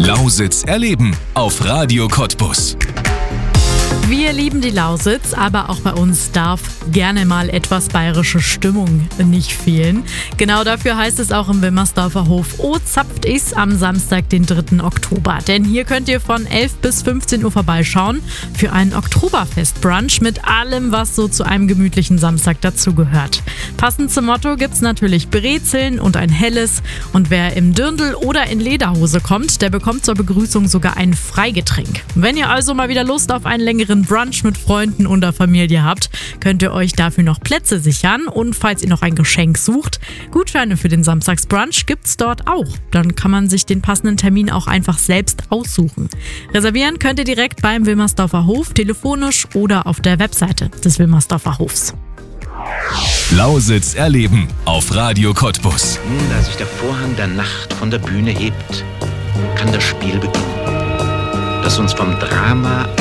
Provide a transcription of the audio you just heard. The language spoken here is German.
Lausitz erleben auf Radio Cottbus. Wir lieben die Lausitz, aber auch bei uns darf gerne mal etwas bayerische Stimmung nicht fehlen. Genau dafür heißt es auch im Wilmersdorfer Hof "O zapft is" am Samstag, den 3. Oktober. Denn hier könnt ihr von 11 bis 15 Uhr vorbeischauen für einen Oktoberfest-Brunch mit allem, was so zu einem gemütlichen Samstag dazugehört. Passend zum Motto gibt's natürlich Brezeln und ein helles. Und wer im Dirndl oder in Lederhose kommt, der bekommt zur Begrüßung sogar ein Freigetränk. Wenn ihr also mal wieder Lust auf einen längeren Brunch mit Freunden und der Familie habt, könnt ihr euch dafür noch Plätze sichern. Und falls ihr noch ein Geschenk sucht, Gutscheine für den Samstagsbrunch gibt's dort auch. Dann kann man sich den passenden Termin auch einfach selbst aussuchen. Reservieren könnt ihr direkt beim Wilmersdorfer Hof, telefonisch oder auf der Webseite des Wilmersdorfer Hofs. Lausitz erleben auf Radio Cottbus. Da sich der Vorhang der Nacht von der Bühne hebt, kann das Spiel beginnen, das uns vom Drama